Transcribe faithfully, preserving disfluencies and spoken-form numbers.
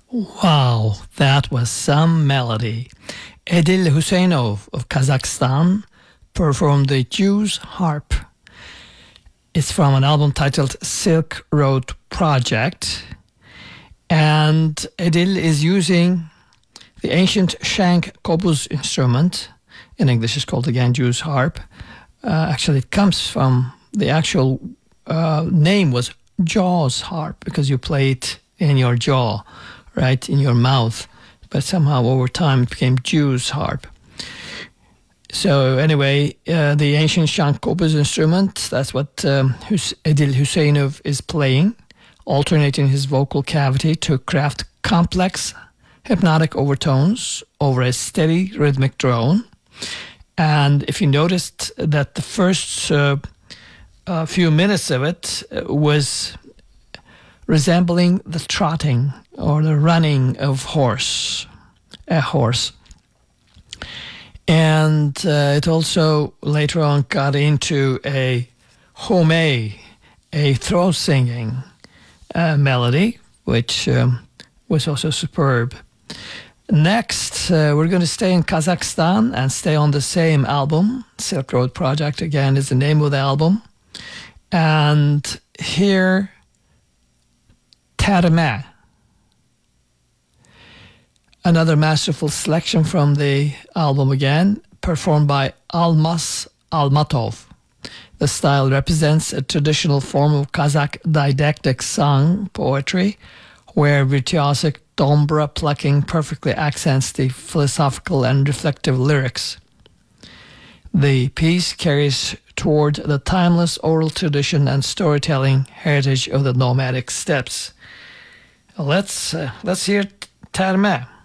Wow, that was some melody. Edil Husseinov of Kazakhstan performed the Jews harp. It's from an album titled Silk Road Project. And Edil is using the ancient shank kobuz instrument. In English it's called again Jews harp. Uh, actually, it comes from the actual uh, name was Jaws harp because you play it in your jaw, right, in your mouth. But somehow over time it became Jews harp. So anyway, uh, the ancient shank kobuz instrument, that's what um, Hus- Edil Husseinov is playing, alternating his vocal cavity to craft complex hypnotic overtones over a steady rhythmic drone. And if you noticed that the first uh, uh, few minutes of it was resembling the trotting or the running of horse, a horse. And uh, it also later on got into a home, a throat singing uh, melody, which um, was also superb. Next, uh, we're going to stay in Kazakhstan and stay on the same album. Silk Road Project, again, is the name of the album. And here, Terme, another masterful selection from the album again, performed by Almas Almatov. The style represents a traditional form of Kazakh didactic song poetry, where virtuosic dombra plucking perfectly accents the philosophical and reflective lyrics. The piece carries toward the timeless oral tradition and storytelling heritage of the nomadic steppes. Let's uh, let's hear Terme.